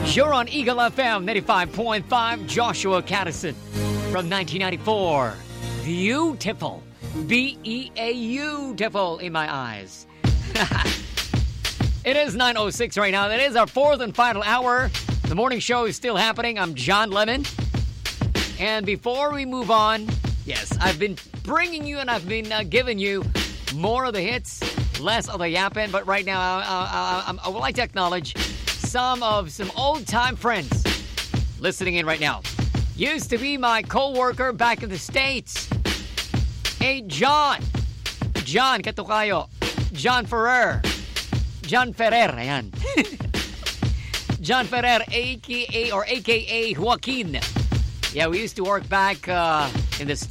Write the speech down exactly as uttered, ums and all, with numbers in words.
You're on Eagle F M ninety-five point five. Joshua Caddison from nineteen ninety-four. Beautiful. B E A U Beautiful in my eyes. It is nine oh six right now. That is our fourth and final hour. The morning show is still happening. I'm John Lemon. And before we move on, yes, I've been bringing you and I've been uh, giving you more of the hits, less of the yapping. But right now, uh, uh, I would like to acknowledge some of some old-time friends listening in right now. Used to be my co-worker back in the States. Hey, John. John, katukayo. John Ferrer. John Ferrer, ayan. John Ferrer, a k a or a k a. Joaquin. Yeah, we used to work back uh, in the